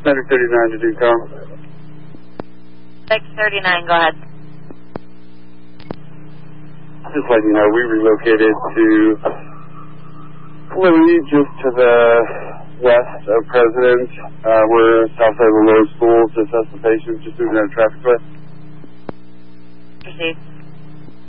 Medic 39 to do call. Medic 39, go ahead. Just letting you know, we relocated to Louis, just to the west of President. We're south side of the lower school, just as the patient, just moving out of traffic way. Proceed.